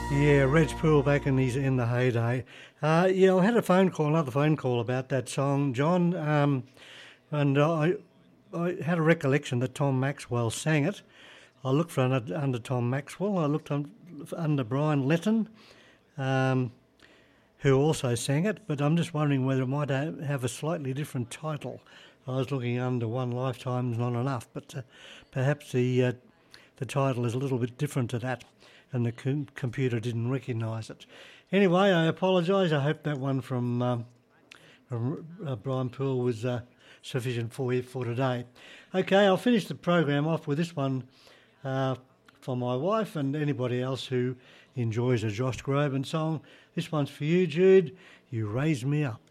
Yeah, Reg Poole back in the heyday. Yeah, I had another phone call about that song, John, and I had a recollection that Tom Maxwell sang it. I looked for under Tom Maxwell. I looked under Brian Letton, um, who also sang it, but I'm just wondering whether it might have a slightly different title. I was looking under One Lifetime's Not Enough, but perhaps the title is a little bit different to that, and the computer didn't recognise it. Anyway, I apologise. I hope that one from Brian Poole was sufficient for you for today. Okay, I'll finish the program off with this one for my wife and anybody else who enjoys a Josh Groban song. This one's for you, Jude. You Raise Me Up.